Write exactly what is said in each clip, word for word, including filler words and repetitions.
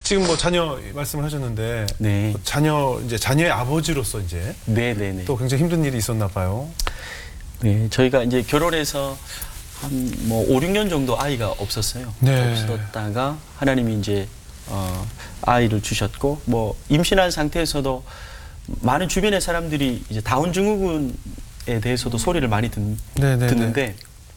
지금 뭐 자녀 말씀을 하셨는데 네. 자녀 이제 자녀의 아버지로서 이제 네, 네, 네. 또 굉장히 힘든 일이 있었나 봐요. 네, 저희가 이제 결혼해서 한 뭐 오, 육 년 정도 아이가 없었어요. 네. 없었다가 하나님이 이제 어, 아이를 주셨고 뭐 임신한 상태에서도 많은 주변의 사람들이 이제 다운 증후군에 대해서도 소리를 많이 듣, 네, 네, 듣는데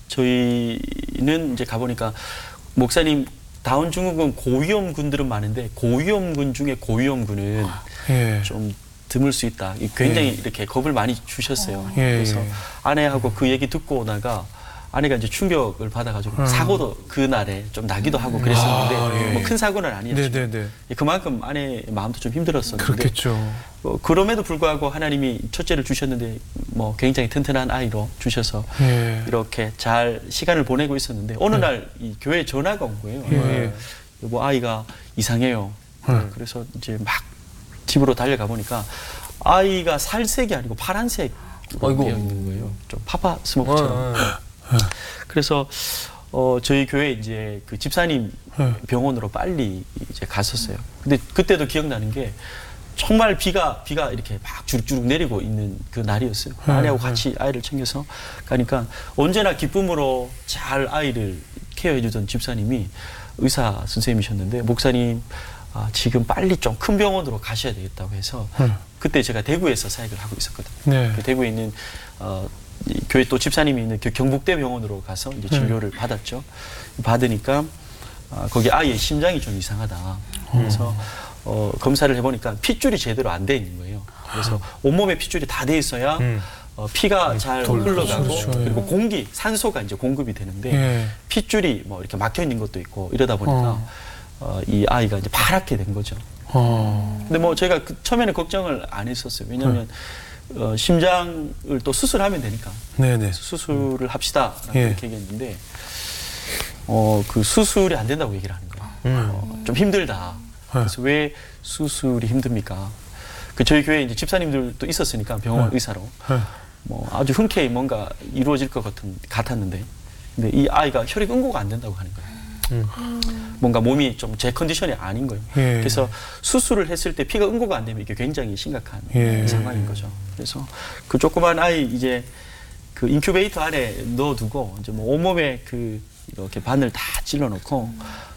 저희는 이제 가보니까 목사님 다운 증후군 고위험군들은 많은데 고위험군 중에 고위험군은 예. 좀 드물 수 있다. 굉장히 예. 이렇게 겁을 많이 주셨어요. 예, 그래서 예. 아내하고 그 얘기 듣고 오다가 아내가 이제 충격을 받아가지고 음. 사고도 그날에 좀 나기도 하고 그랬었는데 아, 예. 뭐 큰 사고는 아니었죠. 네네네. 그만큼 아내의 마음도 좀 힘들었었는데 그렇겠죠. 뭐 그럼에도 불구하고 하나님이 첫째를 주셨는데 뭐 굉장히 튼튼한 아이로 주셔서 예. 이렇게 잘 시간을 보내고 있었는데 어느 날 이 교회에 전화가 온 거예요. 예. 여보 아이가 이상해요. 예. 그래서 이제 막 집으로 달려가 보니까 아이가 살색이 아니고 파란색 되어 있는 거예요. 좀 파파 스모크처럼. 그래서 어 저희 교회 이제 그 집사님 예. 병원으로 빨리 이제 갔었어요. 근데 그때도 기억나는 게 정말 비가 비가 이렇게 막 주룩주룩 내리고 있는 그 날이었어요. 음, 아내하고 음. 같이 아이를 챙겨서 가니까 언제나 기쁨으로 잘 아이를 케어해주던 집사님이 의사 선생님이셨는데 목사님 아, 지금 빨리 좀 큰 병원으로 가셔야 되겠다고 해서 음. 그때 제가 대구에서 사역을 하고 있었거든요. 네. 그 대구에 있는 어, 이 교회 또 집사님이 있는 그 경북대 병원으로 가서 이제 진료를 받았죠. 받으니까 아, 거기 아이의 심장이 좀 이상하다. 그래서 어, 검사를 해보니까 핏줄이 제대로 안 돼 있는 거예요. 그래서 온몸에 핏줄이 다 돼 있어야 음. 어, 피가 잘 돌- 흘러가고 그렇죠. 그리고 공기, 산소가 이제 공급이 되는데 예. 핏줄이 뭐 이렇게 막혀 있는 것도 있고 이러다 보니까 어. 어, 이 아이가 이제 파랗게 된 거죠. 어. 근데 뭐 저희가 그 처음에는 걱정을 안 했었어요. 왜냐하면 어, 심장을 또 수술하면 되니까 네네. 수술을 합시다라고 예. 이렇게 얘기했는데 어, 그 수술이 안 된다고 얘기를 하는 거예요. 음. 어, 좀 힘들다. 그래서 왜 수술이 힘듭니까? 그 저희 교회에 이제 집사님들도 있었으니까 병원 네. 의사로 예. 뭐 아주 흔쾌히 뭔가 이루어질 것 같은 같았는데 근데 이 아이가 혈액 응고가 안 된다고 하는 거예요. 음. 뭔가 몸이 좀 제 컨디션이 아닌 거예요. 예. 그래서 수술을 했을 때 피가 응고가 안 되면 이게 굉장히 심각한 예. 상황인 거죠. 그래서 그 조그만 아이 이제 그 인큐베이터 안에 넣어두고 이제 뭐 온몸에 그 이렇게 바늘 다 찔러놓고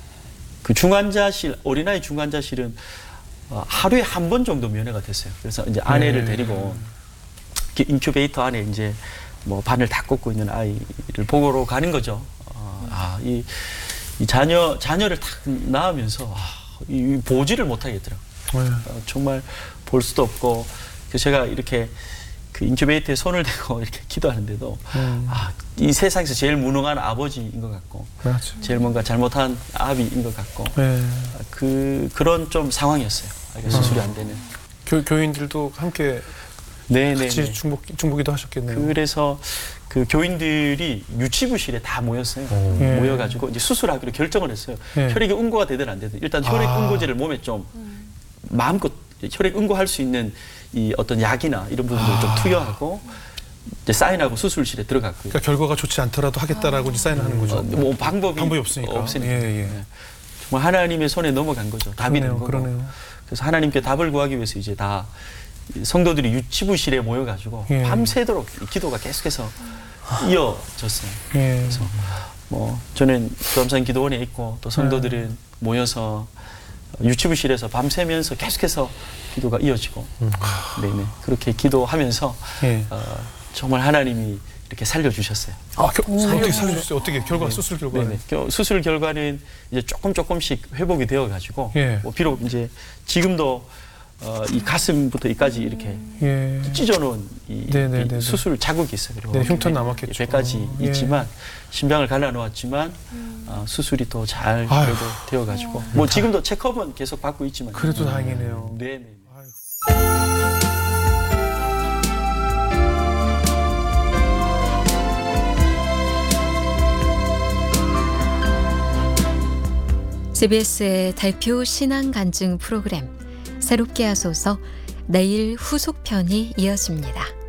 그 중환자실 어린아이 중환자실은 어, 하루에 한 번 정도 면회가 됐어요. 그래서 이제 아내를 예. 데리고 그 인큐베이터 안에 이제 뭐 바늘 다 꽂고 있는 아이를 보러 가는 거죠. 어, 아, 이, 이 자녀 자녀를 딱 낳으면서 아, 이 보지를 못하겠더라고요. 예. 어, 정말 볼 수도 없고 그래서 제가 이렇게 그 인큐베이터에 손을 대고 이렇게 기도하는데도 음. 아, 이 세상에서 제일 무능한 아버지인 것 같고 그렇죠. 제일 뭔가 잘못한 아비인 것 같고 예. 그 그런 좀 상황이었어요. 아이가 수술이 안 되는. 교, 교인들도 함께 네네. 같이 중복, 중보기도 하셨겠네요. 그래서 그 교인들이 유치부실에 다 모였어요. 오. 예. 모여가지고 이제 수술하기로 결정을 했어요. 예. 혈액이 응고가 되든 안 되든 일단 혈액 아. 응고제를 몸에 좀 마음껏 혈액 응고할 수 있는 이 어떤 약이나 이런 부분들을 좀 아. 투여하고 이제 사인하고 수술실에 들어갔고요. 그러니까 결과가 좋지 않더라도 하겠다라고 이제 사인하는 거죠. 어, 뭐 방법이, 방법이 없으니까. 없으니까. 예, 예. 네. 정말 하나님의 손에 넘어간 거죠. 답이 된 그러네요, 거고. 그러네요. 그래서 하나님께 답을 구하기 위해서 이제 다 성도들이 유치부실에 모여가지고 예. 밤새도록 이 기도가 계속해서 이어졌어요. 예. 그래서 뭐 저는 교감산 기도원에 있고 또 성도들은 네. 모여서 유치부실에서 밤새면서 계속해서 기도가 이어지고 네네 그렇게 기도하면서 예. 어, 정말 하나님이 이렇게 살려주셨어요. 아, 겨, 어떻게 살려주세요? 어떻게 결과 수술 결과는? 네네. 겨- 수술 결과는 이제 조금 조금씩 회복이 되어 가지고 예. 뭐 비록 이제 지금도 어, 이 가슴부터 이까지 이렇게 예. 찢어놓은 이, 네네네네. 이 수술 자국이 있어요. 그리고 네, 흉터 배- 남았겠죠. 배까지 예. 있지만 심장을 갈라놓았지만 어, 수술이 또 잘 아유. 그래도 되어가지고 뭐 지금도 체크업은 계속 받고 있지만 그래도 다행이네요. 네네. 아유. 씨비에스의 대표 신앙 간증 프로그램 새롭게 하소서 내일 후속편이 이어집니다.